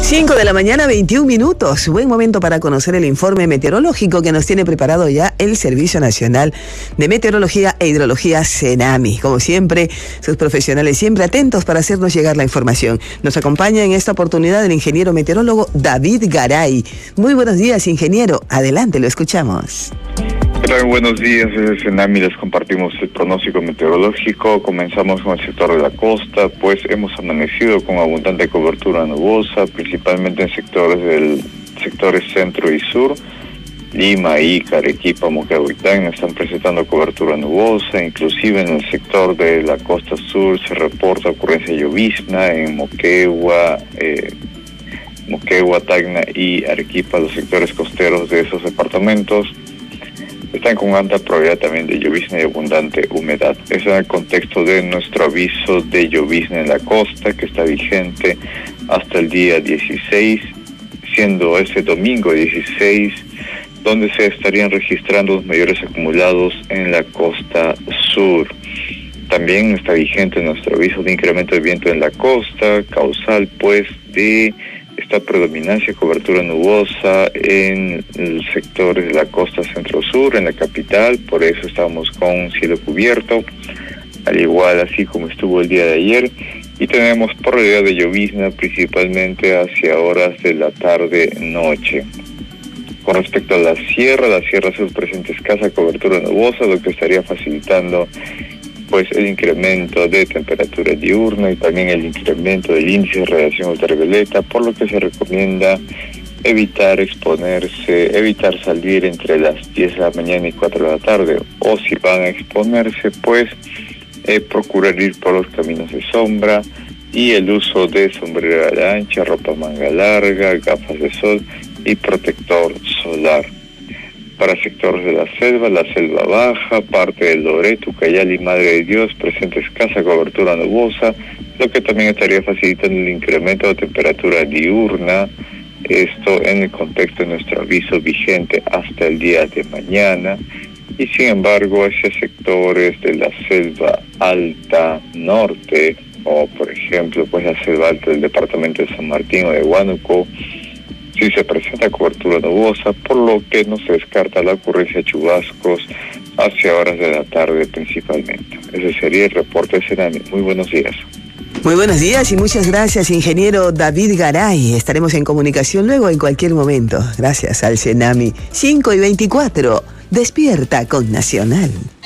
5 de la mañana, 21 minutos. Buen momento para conocer el informe meteorológico que nos tiene preparado ya el Servicio Nacional de Meteorología e Hidrología, CENAMI. Como siempre, sus profesionales siempre atentos para hacernos llegar la información. Nos acompaña en esta oportunidad el ingeniero meteorólogo David Garay. Muy buenos días, ingeniero. Adelante, lo escuchamos. Buenos días, desde CENAMI les compartimos el pronóstico meteorológico. Comenzamos con el sector de la costa, pues hemos amanecido con abundante cobertura nubosa, principalmente en sectores centro y sur. Lima, Ica, Arequipa, Moquegua y Tacna están presentando cobertura nubosa, inclusive en el sector de la costa sur se reporta ocurrencia de llovizna en Moquegua, Tacna y Arequipa, los sectores costeros de esos departamentos están con alta probabilidad también de llovizna y abundante humedad. Es en el contexto de nuestro aviso de llovizna en la costa, que está vigente hasta el día 16, siendo este domingo 16, donde se estarían registrando los mayores acumulados en la costa sur. También está vigente nuestro aviso de incremento de viento en la costa, causal pues de esta predominancia, cobertura nubosa en los sectores de la costa centro-sur, en la capital, por eso estamos con cielo cubierto, al igual así como estuvo el día de ayer, y tenemos probabilidad de llovizna principalmente hacia horas de la tarde-noche. Con respecto a la sierra sur presenta escasa cobertura nubosa, lo que estaría facilitando pues el incremento de temperatura diurna y también el incremento del índice de radiación ultravioleta, por lo que se recomienda evitar salir entre las 10 de la mañana y 4 de la tarde, o si van a exponerse, pues procurar ir por los caminos de sombra y el uso de sombrero a la ancha, ropa manga larga, gafas de sol y protector solar. Para sectores de la selva baja, parte del Loreto, Ucayali y Madre de Dios, presenta escasa cobertura nubosa, lo que también estaría facilitando el incremento de temperatura diurna, esto en el contexto de nuestro aviso vigente hasta el día de mañana, y sin embargo hacia sectores de la selva alta norte, o por ejemplo pues la selva alta del departamento de San Martín o de Huánuco, sí se presenta cobertura nubosa, por lo que no se descarta la ocurrencia de chubascos hacia horas de la tarde principalmente. Ese sería el reporte de CENAMI. Muy buenos días. Muy buenos días y muchas gracias, ingeniero David Garay. Estaremos en comunicación luego en cualquier momento. Gracias al CENAMI. 5:24. Despierta con Nacional.